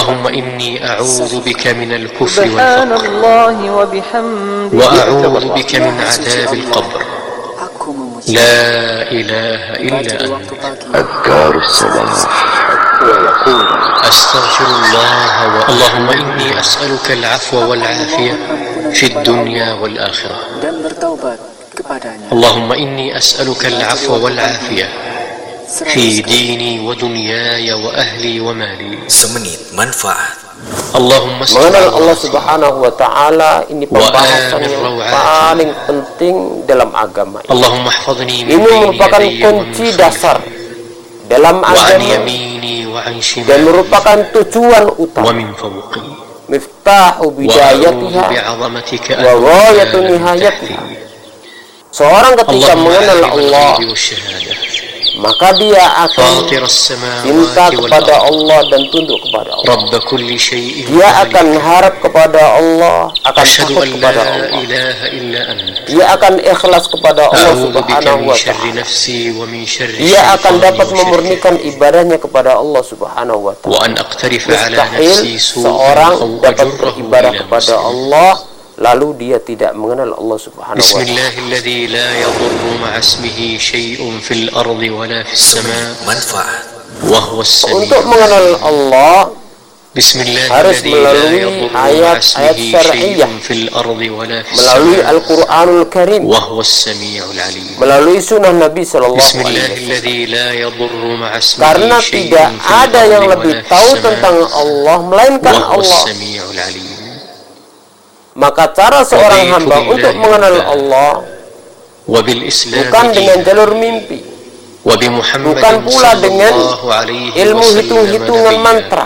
اللهم إني أعوذ بك من الكفر والفقر وأعوذ بك من عذاب القبر لا إله إلا أنت. أذكار الصباح ويقول أستغفر الله اللهم إني أسألك العفو والعافية في الدنيا والآخرة. اللهم إني أسألك العفو والعافية في ديني ودنياي وأهلي ومالي. Semenit manfaat. اللهم mengenal Allah Subhanahu wa Ta'ala ini pembahasan yang paling penting dalam agama ini. اللهم احفظني من Ini merupakan kunci dasar dalam وعن agama يميني وعن dan شمالي merupakan tujuan utama. ومن فوقي Miftahu وأعوذ bidayatiha بعظمتك wa أن ghayatu أغتال من nihayatiha. تحتي. Seorang ketika اللهم mengenal عالم Allah, الغيب والشهادة maka dia akan فاطر cinta السماوات kepada والأرض Allah dan tunduk kepada Allah. رب كل شيء Dia akan harap kepada Allah, akan أشهد takut أن kepada لا Allah. إله إلا أنت. Dia akan ikhlas kepada Allah أعوذ بك Subhanahu من wa شر Ta'ala. نفسي ومن شر Dia akan الشيطان dapat وشركه memurnikan ibadahnya kepada Allah Subhanahu wa Ta'ala. وأن أقترف على نفسي Mustahil سوءا seorang أو dapat أجره beribadah إلى kepada مسلم. Allah lalu dia tidak mengenal Allah Subhanahu بسم wa Ta'ala. الله الذي لا يضر مع اسمه شيء في الأرض ولا في السماء Manfaat. وهو السميع. Untuk mengenal Allah بسم الله harus الذي لا melalui يضر مع ayat-ayat اسمه شيء syar'iyyah, في الأرض ولا في melalui السماء Al-Quranul Karim, وهو السميع العليم. melalui sunnah Nabi Sallallahu بسم Alaihi الله Wasallam. الذي لا يضر مع Karena اسمه شيء tidak في ada yang الأرض lebih ولا في tahu tentang السماء Allah melainkan وهو Allah. السميع العليم. Maka cara seorang hamba untuk mengenal Allah وبالإسلام bukan dengan دينا jalur mimpi, وبمحمد bukan pula صلى dengan الله عليه ilmu وسلم hitung-hitungan نبيا. mantra,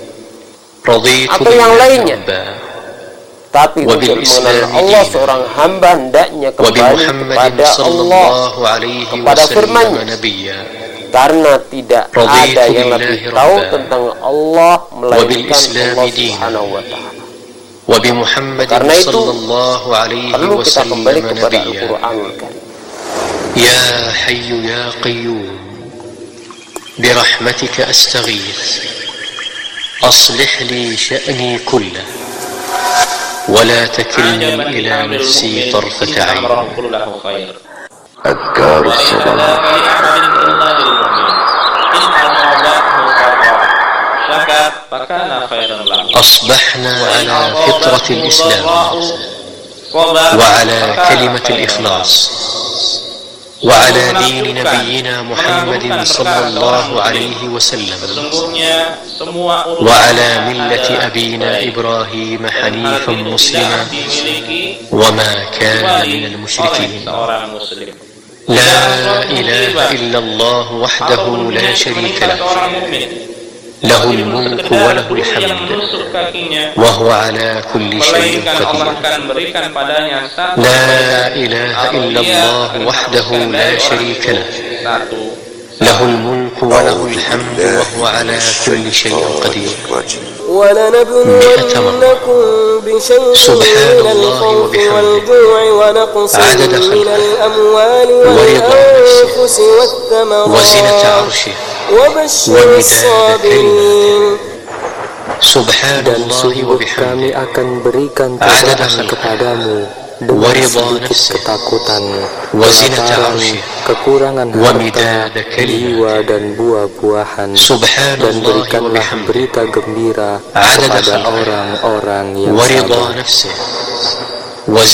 رضيت atau yang بالله lainnya. ربا tapi untuk وبالإسلام mengenal Allah دينا. seorang hamba hendaknya kembali وبمحمد kepada صلى Allah, الله عليه kepada وسلم firman-Nya. نبيا. karena tidak رضيت ada yang بالله lebih tahu ربا. tentang Allah melainkan وبالإسلام Allah دينا. Subhanahu wa Ta'ala. وبمحمد Karena itu, صلى الله عليه Perlu kita kembali وسلم kepada نبيا. Al-Quranul Karim. يا حي يا قيوم برحمتك أستغيث أصلح لي شأني كله ولا تكلني إلى نفسي طرفة عين. أذكار الصباح أصبحنا على فطرة الإسلام وعلى كلمة الإخلاص وعلى دين نبينا محمد صلى الله عليه وسلم وعلى ملة أبينا إبراهيم حنيفا مسلما وما كان من المشركين. لا إله إلا الله وحده لا شريك له له الملك وله الحمد وهو على كل شيء قدير. لا إله إلا الله وحده لا شريك له له الملك وله الحمد وهو على كل شيء قدير. ولنبلونكم بشيء سبحان من الله الخوف وبحمده والجوع ونقص عدد من خلقه الأموال ورضا والأنفس وزنة والثمرات عرشه وبشر ومداد الصابرين. سبحان Dan الله sungguh kami وبحمده akan berikan عدد cobaan خلقه kepadamu dengan ورضا sedikit نفسه ketakutan, وزنة kelaparan, عرشه kekurangan harta, ومداد jiwa كلماته. dan buah-buahan. سبحان Dan الله berikanlah وبحمده berita gembira عدد kepada خلقه orang-orang yang ورضا sabar. نفسه